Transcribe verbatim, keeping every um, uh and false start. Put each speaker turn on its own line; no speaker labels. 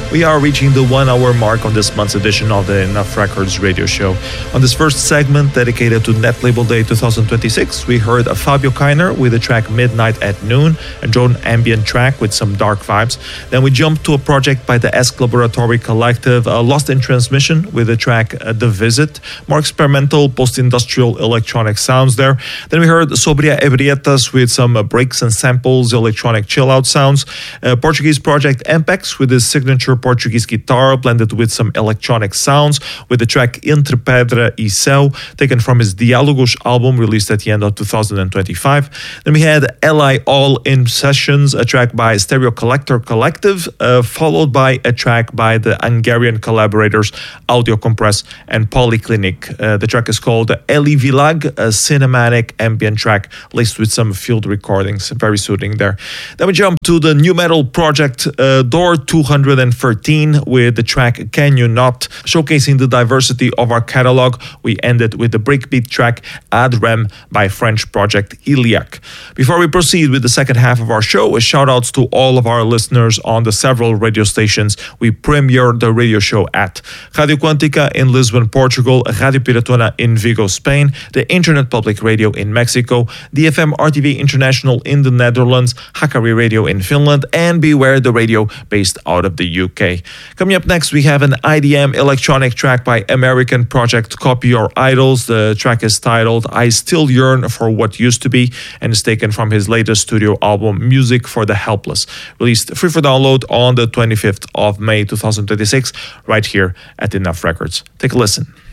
We are reaching the one-hour mark on this month's edition of the Enough Records radio show. On this first segment dedicated to Net Label Day twenty twenty-six, we heard a Fabio Kainer with the track Midnight at Noon, a drone ambient track with some dark vibes. Then we jumped to a project by the Esk Laboratory Collective, uh, Lost in Transmission with the track uh, The Visit, more experimental post-industrial electronic sounds there. Then we heard Sobria Ebrietas with some uh, breaks and samples, electronic chill-out sounds. Uh, Portuguese project Ampex with his signature Portuguese guitar blended with some electronic sounds with the track Entre Pedra e Céu, taken from his Diálogos album released at the end of two thousand twenty-five. Then we had L I All in Sessions, a track by Stereo Collector Collective, uh, followed by a track by the Hungarian collaborators Audio Compress and Polyclinic. Uh, the track is called Eli Vilag, a cinematic ambient track laced with some field recordings, very soothing there. Then we jump to the new metal project uh, Door two hundred thirteen with the track Can You Not, showcasing the diversity of our catalog. We ended with the breakbeat track Ad Rem by French project Iliac. Before we proceed with the second half of our show, a shout outs to all of our listeners on the several radio stations we premiered the radio show at: Radio Quântica in Lisbon, Portugal, Radio Piratona in Vigo, Spain, the Internet Public Radio in Mexico, D F M R T V International in the Netherlands, Hakari Radio in Finland, and Beware the Radio based out of the U K. Coming up next, we have an I D M electronic track by American project Copy Your Idols. The track is titled I Still Yearn for What Used to Be and is taken from his latest studio album Music for the Helpless, released free for download on the twenty-fifth of May two thousand twenty-six right here at Enough Records. Take a listen.